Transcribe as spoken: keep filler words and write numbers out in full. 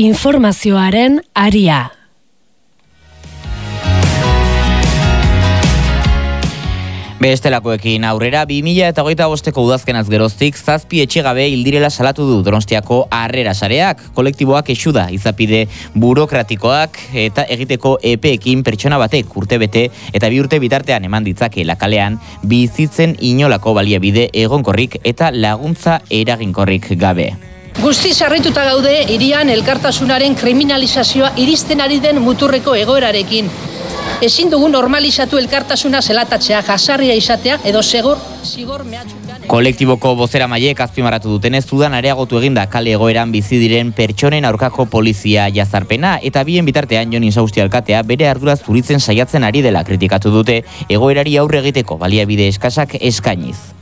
informazioaren aria. Bestelakoekin aurrera, bi mila hogeita bosteko udazkenaz geroztik, zazpi etxegabe hildirela salatu du Donostiako Harrera Sareak. Kolektiboak exu da izapide burokratikoak eta egiteko epeekin pertsona batek urtebete eta bi urte bitartean eman ditzake lakalean bizitzen inolako baliabide egonkorrik eta laguntza eraginkorrik gabe. Guztiz harrituta gaude hirian elkartasunaren kriminalizazioa iristen ari den muturreko egoerarekin. Ezin dugu normalizatu elkartasuna zelatatzea, jasarria izatea edo segur, zigor mehatxupean... Kolektiboko bozeramaileek azpimarratu dutenez, Sudan areagotu eginda kale egoeran bizi diren pertsonen aurkako polizia jazarpena eta bien bitartean Jon Insausti alkatea bere ardura zuritzen saiatzen ari dela kritikatu dute egoerari aurre egiteko baliabide eskasak eskainiz.